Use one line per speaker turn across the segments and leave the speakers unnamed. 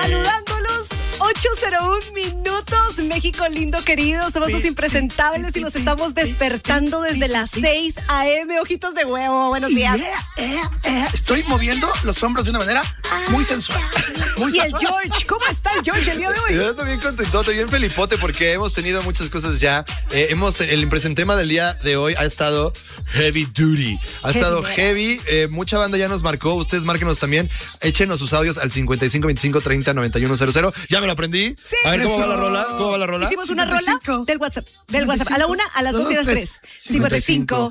Saludándolos, 8:01 minutos. México lindo, querido. Somos los impresentables y nos estamos despertando desde las 6 a.m. Ojitos de huevo. Buenos días.
Estoy moviendo los hombros de una manera muy sensual.
Y el George, ¿cómo está el George el día de hoy?
Yo estoy bien contento, estoy bien felipote porque hemos tenido muchas cosas ya. El impresentema del día de hoy ha estado heavy duty. Ha estado heavy. Mucha banda ya nos marcó. Ustedes márquenos también. Échenos sus audios al 55 25 30 91 00. Ya me lo aprendí.
Sí.
A ver, ¿cómo va la rola? ¿Cómo va la rola?
Hicimos una rola del WhatsApp. A la 1, a las 2 y a las 3. 55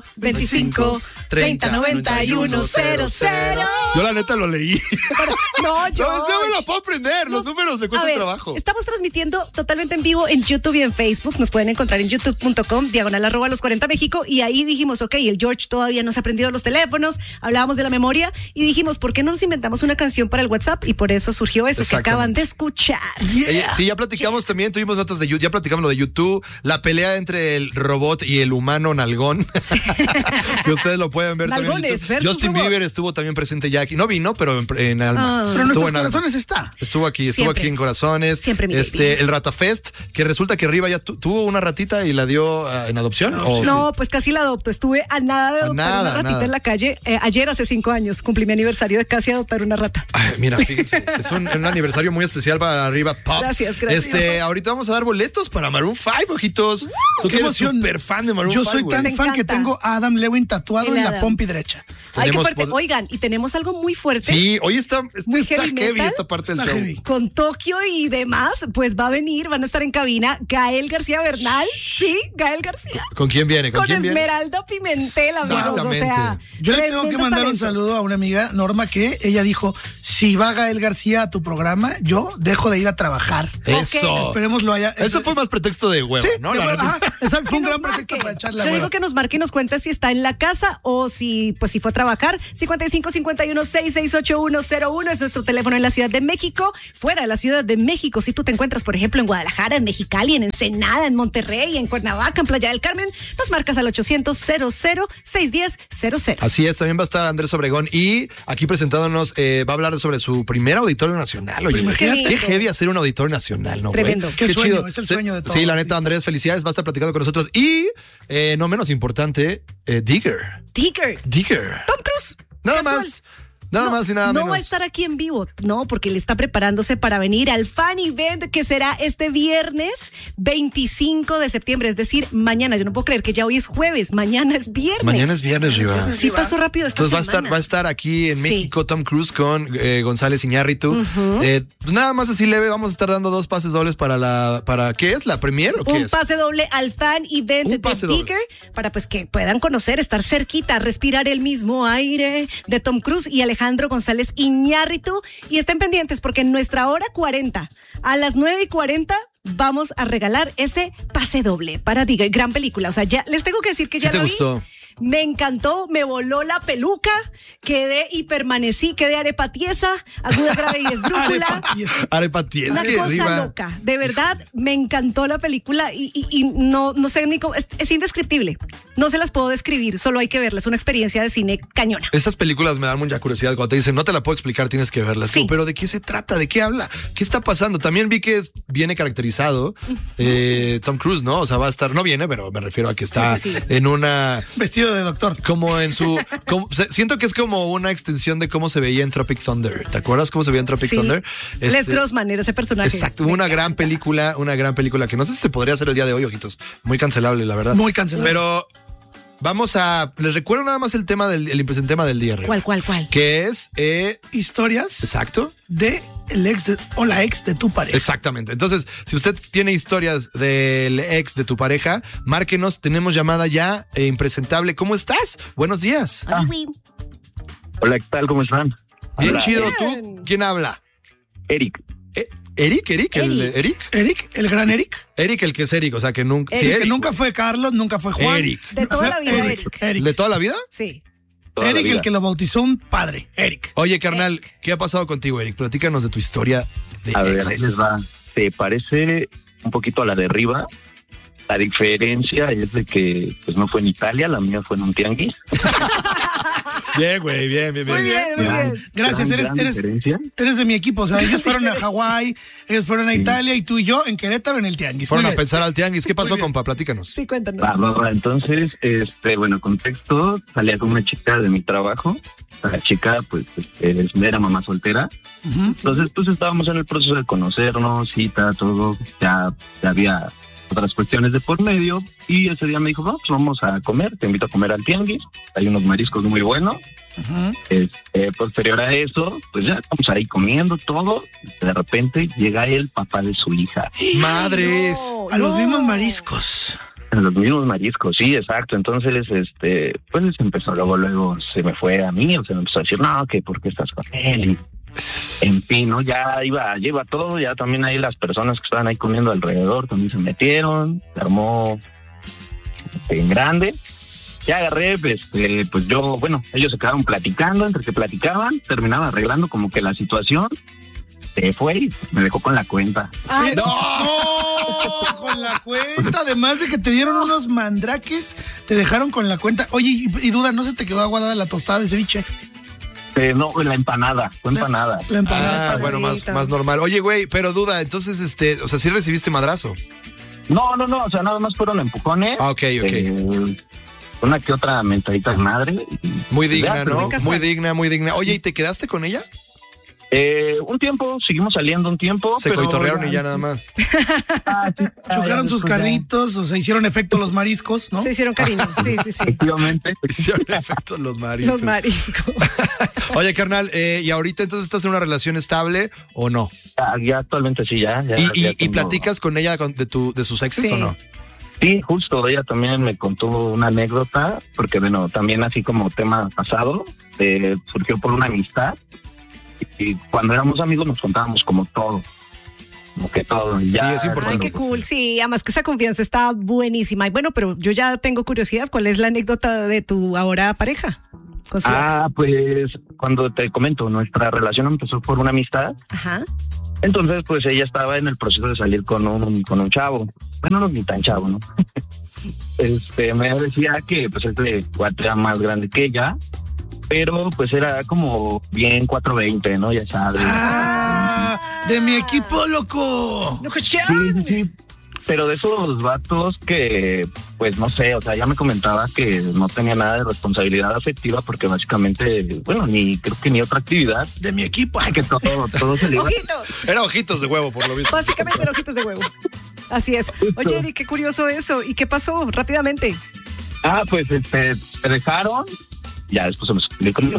25 30 91 00.
Yo la neta lo leí.
No, George.
No me la puedo aprender. Los números me cuestan trabajo.
Estamos transmitiendo totalmente en vivo en YouTube y en Facebook. Nos pueden encontrar en youtube.com/los40 México. Y ahí dijimos, ok, el George todavía no se ha aprendido los teléfonos. Hablábamos de la memoria y dijimos, ¿por qué no nos inventamos una canción para el WhatsApp? Y por eso surgió eso que acaban de escuchar.
Sí, ya platicamos también, tuvimos notas de YouTube, ya platicamos lo de YouTube, la pelea entre el robot y el humano nalgón. Sí. Que ustedes lo pueden ver
Nalgones
también. Justin Bieber estuvo también presente ya aquí. No vino, pero en alma.
Pero en nuestros corazones está.
Estuvo aquí en corazones.
Siempre,
el Ratafest, que resulta que arriba ya tuvo una ratita y la dio en adopción.
No, pues casi la adopto. Estuve a nada de adoptar una ratita en la calle. Ayer, hace 5 años, cumplí mi aniversario de casi adoptar una rata.
Ay, mira, fíjense, es un aniversario muy especial para Arriba Pop.
Gracias.
Ahorita vamos a dar boletos para Maroon 5, ojitos. Tú que eres súper fan de Maroon 5.
Yo soy tan fan que tengo a Adam Levine tatuado en la pompi derecha.
Ay, qué fuerte. Oigan, y tenemos algo muy fuerte.
Sí, hoy está
muy
heavy esta parte del show.
Con Tokio y demás, pues va a venir, van a estar en cabina Gael García Bernal. Sí, Gael García.
¿Con quién viene?
Con Esmeralda Pimentel, amigos. O sea,
yo le tengo que mandar un saludo a una amiga, Norma, que ella dijo, si va Gael García a tu programa, yo dejo de ir a trabajar.
Eso.
Okay. Esperemos lo haya.
Eso fue más pretexto de huevo,
sí,
¿no?
Exacto, fue un gran pretexto para echarle
huevo. Yo digo que nos marque y nos cuente si está en la casa o si fue a trabajar. 55 51 66 8101 es nuestro teléfono en la Ciudad de México. Fuera de la Ciudad de México, si tú te encuentras, por ejemplo, en Guadalajara, en Mexicali, en Ensenada, en Monterrey, en Cuernavaca, en Playa del Carmen, nos marcas al 800 00 610 00.
Así es, también va a estar Andrés Obregón y aquí presentándonos va a hablar sobre su primer auditorio nacional. Oye, qué heavy hacer un auditorio nacional, ¿no?
Tremendo.
Qué sueño,
chido.
Es el sueño de todos.
Sí, la neta, Andrés, felicidades, va a estar platicando con nosotros. Y, no menos importante, Digger.
Tom Cruise.
Nada más y nada menos.
No va a estar aquí en vivo, no, porque él está preparándose para venir al fan event que será este viernes 25 de septiembre, es decir, mañana. Yo no puedo creer que ya hoy es jueves, mañana es viernes.
Mañana es viernes, Riva.
Sí, pasó rápido esta
semana. Entonces va a estar aquí en México Tom Cruise con González Iñárritu. Pues nada más así leve, vamos a estar dando 2 pases dobles para ¿qué es? ¿La premier o qué es?
Un pase doble al fan event de Digger para pues que puedan conocer, estar cerquita, respirar el mismo aire de Tom Cruise y Alejandro González Iñárritu, y estén pendientes porque en nuestra hora 40 a las 9:40 vamos a regalar ese pase doble para Digger. Gran película, o sea, ya les tengo que decir que ya
¿Sí te gustó?
Me encantó, me voló la peluca, quedé arepa tiesa, aguda, grave y esdrújula.
Arepa tiesa.
Una cosa loca, de verdad, me encantó la película y no sé ni cómo, es indescriptible. No se las puedo describir, solo hay que verla, es una experiencia de cine cañona.
Esas películas me dan mucha curiosidad cuando te dicen, no te la puedo explicar, tienes que verlas. Sí. Pero ¿de qué se trata? ¿De qué habla? ¿Qué está pasando? También vi que viene caracterizado Tom Cruise, ¿no? O sea, va a estar, no viene, pero me refiero a que está en una...
Vestido de doctor.
Como en su... siento que es como una extensión de cómo se veía en Tropic Thunder. ¿Te acuerdas cómo se veía en Tropic Thunder?
Les Grossman era ese personaje.
Exacto, una gran película que no sé si se podría hacer el día de hoy, ojitos. Muy cancelable, la verdad.
Muy cancelable.
Pero... les recuerdo nada más el tema el impresentema del día.
¿Cuál?
Que es
historias.
Exacto.
De el ex o la ex de tu pareja.
Exactamente. Entonces, si usted tiene historias del ex de tu pareja, márquenos. Tenemos llamada ya impresentable. ¿Cómo estás? Buenos días.
Hola, ¿qué tal? ¿Cómo están?
Bien
Hola.
chido. ¿Tú? ¿Quién habla?
Eric.
Eric,
el gran Eric.
Eric, el que es Eric, o sea que nunca.
Eric, que nunca fue Carlos, nunca fue Juan.
Eric.
De toda la vida, Eric.
¿De toda la vida?
Sí.
Eric, el que lo bautizó un padre, Eric.
Oye, carnal, ¿qué ha pasado contigo, Eric? Platícanos de tu historia de exes.
Ver, les va. Se parece un poquito a la de arriba. La diferencia es de que pues no fue en Italia, la mía fue en un tianguis.
Bien, güey, bien.
Muy bien.
Gracias, eres de mi equipo. O sea, ellos fueron a Hawái, ellos fueron a Italia y tú y yo en Querétaro en el Tianguis.
Fueron a pensar al Tianguis. ¿Qué pasó, compa? Platícanos.
Sí, cuéntanos.
Entonces, bueno, contexto, salía con una chica de mi trabajo. La chica, pues, era mamá soltera. Entonces, pues, estábamos en el proceso de conocernos, cita, todo. Ya había otras cuestiones de por medio. Y ese día me dijo, pues vamos a comer, te invito a comer al Tianguis. Hay unos mariscos muy buenos. Posterior a eso, pues ya estamos ahí comiendo todo. De repente llega el papá de su hija.
¡Madres!
A los mismos mariscos.
En los mismos mariscos, sí, exacto. Entonces, pues empezó luego se me fue a mí, o se me empezó a decir, no, que por qué estás con él. Y, en fin, ¿no? Ya iba todo, ya también ahí las personas que estaban ahí comiendo alrededor también se metieron, se armó en grande. Ya agarré, pues yo, bueno, ellos se quedaron platicando, entre que platicaban, terminaba arreglando como que la situación. Se fue y me dejó con la cuenta.
¡Ay, no! Con la cuenta. Además de que te dieron unos mandraques, te dejaron con la cuenta. Oye, y Duda, ¿no se te quedó aguada la tostada de ceviche?
No, la empanada, fue empanada.
La empanada.
Ah, bueno, más normal. Oye, güey, pero Duda, entonces, o sea, ¿sí recibiste madrazo?
No, o sea, nada más fueron empujones.
Ah, ok.
Una que otra mentadita de madre.
Muy digna, ¿no? Muy digna. Oye, ¿y te quedaste con ella?
Un tiempo, seguimos saliendo un tiempo.
Se coitorrearon y ya nada más.
Chocaron sus carritos, o se hicieron efecto los mariscos, ¿no?
Se hicieron cariño, sí.
Efectivamente.
Hicieron efecto los mariscos.
Los mariscos.
Oye, carnal, ¿y ahorita entonces estás en una relación estable o no?
Ya actualmente sí, ya.
¿Y platicas con ella de sus exes o no?
Sí, justo, ella también me contó una anécdota, porque bueno, también así como tema pasado, surgió por una amistad. Y cuando éramos amigos nos contábamos como todo. Como que todo. Y ya,
sí, es importante.
Ay, qué cool. Sí, además que esa confianza está buenísima. Y bueno, pero yo ya tengo curiosidad. ¿Cuál es la anécdota de tu ahora pareja? Con su ex?
Pues cuando te comento, nuestra relación empezó por una amistad.
Ajá.
Entonces, pues ella estaba en el proceso de salir con un chavo. Bueno, no ni tan chavo, ¿no? Me decía que pues era más grande que ella. Pero pues era como bien 420, ¿no? Ya sabes.
¡Ah! ¡De mi equipo, loco!
Sí. Pero de esos vatos que, pues no sé, o sea, ya me comentaba que no tenía nada de responsabilidad afectiva porque básicamente, bueno, creo que ni otra actividad.
De mi equipo.
Que todo se le iba.
¡Ojitos!
Era ojitos de huevo, por lo visto.
Básicamente eran ojitos de huevo. Así es. Oye, Eric, qué curioso eso. ¿Y qué pasó? Rápidamente.
Pues se dejaron. Ya después se me expliqué conmigo.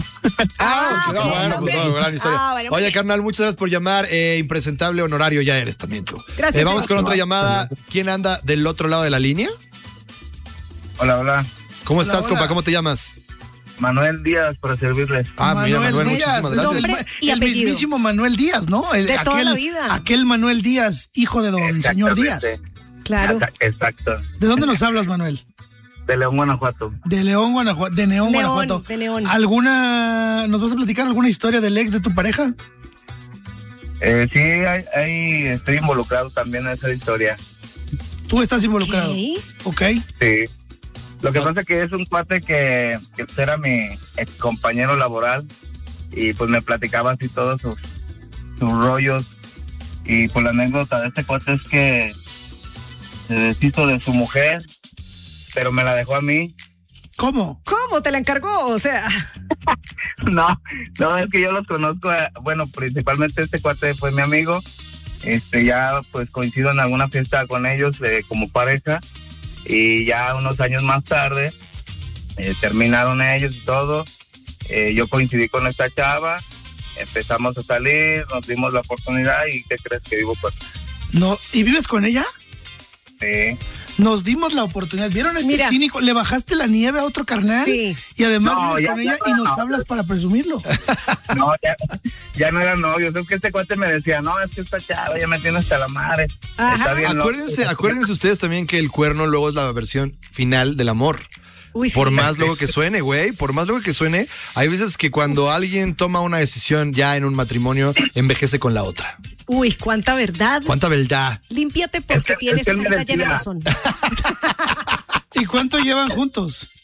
Gran historia. Oye, carnal, muchas gracias por llamar. Impresentable honorario ya eres también tú.
Gracias.
Vamos con otra llamada. ¿Quién anda del otro lado de la línea?
Hola.
¿Cómo estás, compa? ¿Cómo te llamas?
Manuel Díaz, para servirles.
Mira, Manuel,
Díaz,
muchísimas gracias.
Nombre y
el
apellido.
mismísimo Manuel Díaz, ¿no?
Toda la vida.
Aquel Manuel Díaz, hijo de don señor Díaz.
Claro.
Exacto.
¿De dónde nos hablas, Manuel?
De León, Guanajuato.
De León, Guanajuato. De Neón, Guanajuato.
De Neón.
¿Nos vas a platicar alguna historia del ex de tu pareja?
Sí, ahí estoy involucrado también en esa historia.
¿Tú estás involucrado?
Ok.
Sí. Lo que pasa es que es un cuate que era mi ex compañero laboral y pues me platicaba así todos sus rollos. Y pues la anécdota de este cuate es que se deshizo de su mujer, pero me la dejó a mí.
¿Cómo?
¿Cómo? ¿Te la encargó? O sea...
No, es que yo los conozco, bueno, principalmente este cuate fue mi amigo, ya pues coincido en alguna fiesta con ellos como pareja, y ya unos años más tarde terminaron ellos y todo, yo coincidí con esta chava, empezamos a salir, nos dimos la oportunidad y ¿qué crees que vivo con?
No, ¿y vives con ella?
Sí.
Nos dimos la oportunidad. ¿Vieron cínico? ¿Le bajaste la nieve a otro carnal?
Sí.
Y además vives con ella y nos hablas para presumirlo.
No, ya no eran novios. Es que este cuate me decía, no, es que esta chava ya me tiene hasta la madre.
Ajá.
Acuérdense ustedes también que el cuerno luego es la versión final del amor.
Uy, sí.
Por más luego que suene, güey, hay veces que cuando alguien toma una decisión ya en un matrimonio, envejece con la otra.
Uy, cuánta verdad.
Cuánta verdad.
Límpiate porque tienes esa llena de razón.
¿Y cuánto llevan juntos?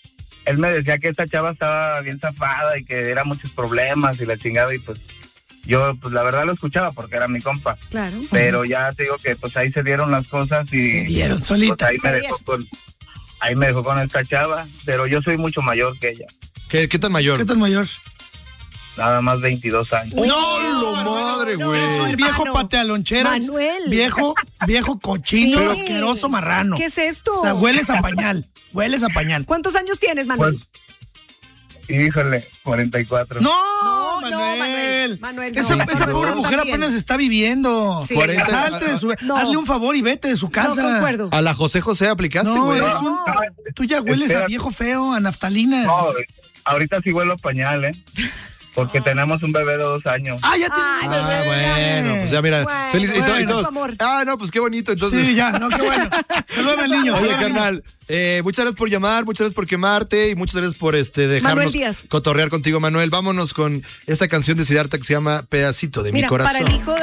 él me decía que esta chava estaba bien zafada y que era muchos problemas y la chingada, y pues yo pues la verdad lo escuchaba porque era mi compa.
Claro.
Pero ya te digo que pues ahí se dieron las cosas y
Se dieron solitas.
pues, ahí me dejó con esta chava, pero yo soy mucho mayor que ella.
¿Qué tan mayor?
¿Qué tan mayor?
Nada más 22 años.
¡No, lo madre, güey!
Es un viejo
hermano.
patealoncheras.
Manuel.
Viejo cochino,
Sí.
asqueroso, marrano.
¿Qué es esto?
O sea, hueles a pañal. Hueles a pañal.
¿Cuántos años tienes, Manuel?
Pues, híjole, 44.
No,
No,
Manuel.
Manuel, no.
Esa
Manuel,
pobre
no,
mujer
también.
apenas está viviendo.
Sí.
40.
Salte de su...
No.
Hazle un favor y vete de su casa.
No, concuerdo.
A la José José aplicaste,
No,
güey.
eres un... Tú ya hueles a
Espérate.
viejo feo, a naftalina.
No, ahorita sí huelo a pañal, porque tenemos un bebé de 2 años.
Ah, ya tienes un
Ah,
bebé.
bueno, pues ya mira,
Bueno,
feliz y
bueno,
todos.
su amor.
Ah, no, pues qué bonito, entonces.
Sí, ya, no, qué bueno. Salúdame al niño.
Oye,
salúdame al niño.
carnal, muchas gracias por llamar, muchas gracias por quemarte y muchas gracias por
Manuel
dejarnos
Díaz.
cotorrear contigo, Manuel. Vámonos con esta canción de Siddhartha que se llama Pedacito de mi
Mira,
corazón.
para el hijo de